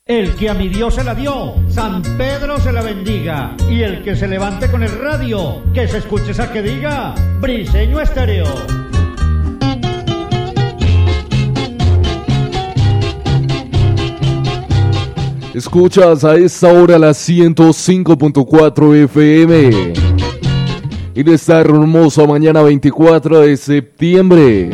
El que a mi Dios se la dio, San Pedro se la bendiga. Y el que se levante con el radio, que se escuche esa que diga, Briseño Estéreo. Escuchas a esta hora la 105.4 FM. En esta hermosa mañana 24 de septiembre.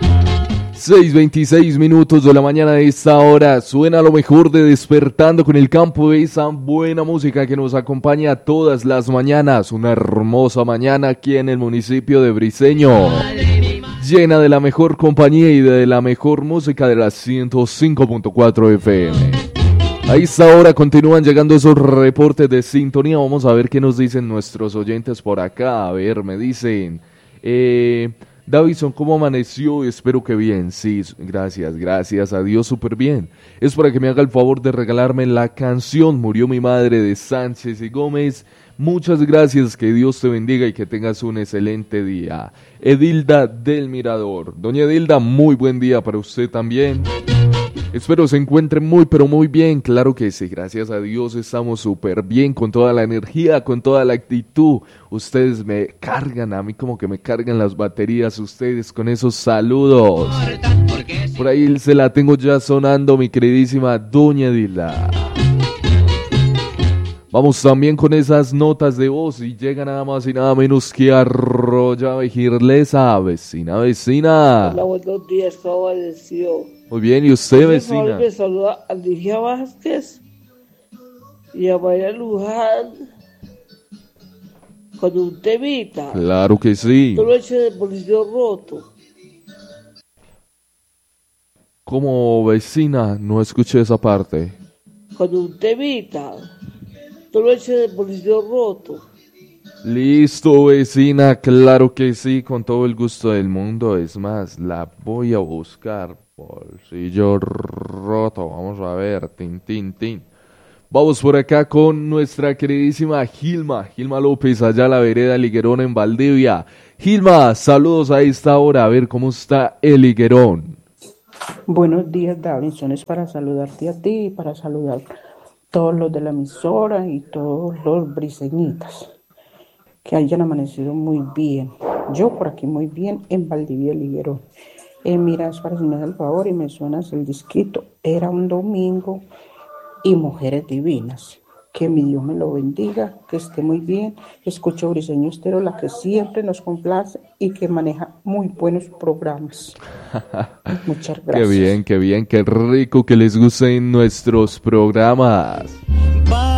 6:26 minutos de la mañana de esta hora. Suena lo mejor de Despertando con el Campo, de esa buena música que nos acompaña todas las mañanas. Una hermosa mañana aquí en el municipio de Briseño, llena de la mejor compañía y de la mejor música de la 105.4 FM. A esta hora continúan llegando esos reportes de sintonía. Vamos a ver qué nos dicen nuestros oyentes por acá. A ver, me dicen... Davison, ¿cómo amaneció? Espero que bien. Sí, gracias a Dios, súper bien. Es para que me haga el favor de regalarme la canción Murió mi madre de Sánchez y Gómez. Muchas gracias, que Dios te bendiga y que tengas un excelente día. Edilda del Mirador. Doña Edilda, muy buen día para usted también. Espero se encuentre muy, pero muy bien. Claro que sí, gracias a Dios estamos súper bien, con toda la energía, con toda la actitud. Ustedes me cargan, a mí como que me cargan las baterías, ustedes con esos saludos. Por ahí se la tengo ya sonando, mi queridísima Doña Edilda. Vamos también con esas notas de voz y llega nada más y nada menos que Arroya Vejirlesa, vecina. Hola, buenos días, ¿cómo amaneció? Muy bien, ¿y usted, vecina? Me saluda a Ligia Vázquez y a María Luján con un temita. Claro que sí. Todo hecho de bolsillo roto. ¿Cómo, vecina? No escuché esa parte. Con un temita. Todo hecho de bolsillo roto. Listo, vecina, claro que sí, con todo el gusto del mundo. Es más, la voy a buscar. Bolsillo roto, vamos a ver, tin. Vamos por acá con nuestra queridísima Gilma López, allá a la vereda Liguerón en Valdivia. Gilma, saludos a esta hora, a ver cómo está el Liguerón. Buenos días, Davinson, es para saludarte a ti y para saludar a todos los de la emisora y todos los briseñitas, que hayan amanecido muy bien. Yo por aquí muy bien en Valdivia Liguerón. Miras, para si me das el favor y me suenas el disquito. Era un domingo y Mujeres Divinas. Que mi Dios me lo bendiga, que esté muy bien. Escucho Briseño Estéreo, la que siempre nos complace y que maneja muy buenos programas. Muchas gracias. Qué bien, qué rico que les gusten nuestros programas.